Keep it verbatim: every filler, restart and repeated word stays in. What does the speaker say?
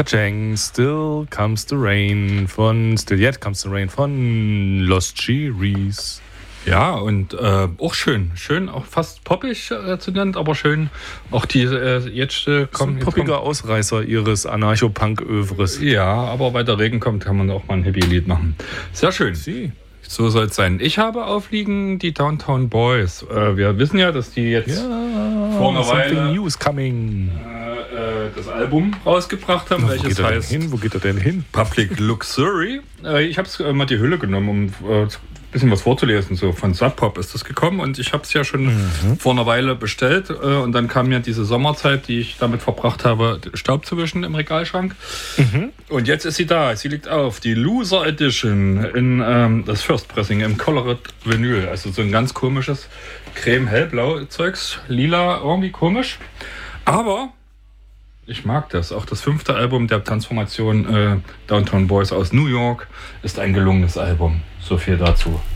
Kacheng, Still Comes the Rain von Still Yet Comes the Rain von Lost Cherries. Ja, und äh, auch schön. Schön, auch fast poppig äh, zu nennen, aber schön. Auch die äh, jetzt äh, kommen. Ein poppiger kommen. Ausreißer ihres Anarcho-Punk-Övres. Ja, aber weil der Regen kommt, kann man auch mal ein Hippie-Lied machen. Sehr schön. Sie. So soll es sein. Ich habe aufliegen die Downtown Boys. Äh, wir wissen ja, dass die jetzt ja, vor einer Weile News coming. Äh, äh, das Album rausgebracht haben, Na, welches wo heißt hin? Wo geht er denn hin? Public Luxury. Äh, ich habe äh, mal die Hülle genommen, um äh, ein bisschen was vorzulesen. So von Sub Pop ist das gekommen und ich habe es ja schon mhm. vor einer Weile bestellt äh, und dann kam ja diese Sommerzeit, die ich damit verbracht habe, Staub zu wischen im Regalschrank. Mhm. Und jetzt ist sie da. Sie liegt auf. Die Loser Edition in ähm, das First Pressing im Colored Vinyl. Also so ein ganz komisches Creme-Hellblau Zeugs. Lila, irgendwie komisch. Aber ich mag das. Auch das fünfte Album der Transformation äh, Downtown Boys aus New York ist ein gelungenes Album. So viel dazu.